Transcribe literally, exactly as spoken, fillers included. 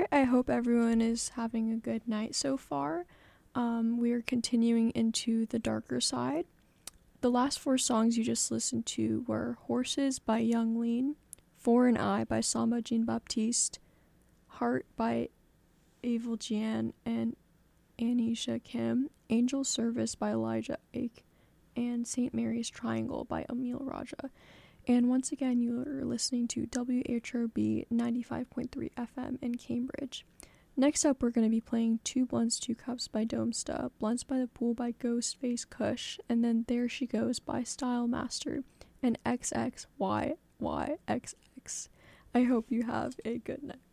I hope everyone is having a good night so far. Um, we are continuing into the darker side. The last four songs you just listened to were Horses by Young Lean, For an Eye by Samba Jean Baptiste, Heart by Avril Jan and Anisha Kim, Angel Service by Elijah Ake, and Saint Mary's Triangle by Emil Raja. And once again, you are listening to W H R B ninety-five point three F M in Cambridge. Next up, we're going to be playing Two Blunts, Two Cups by Domesta, Blunts by the Pool by Ghostface Kush, and then There She Goes by Style Master, and X X Y Y X X. I hope you have a good night.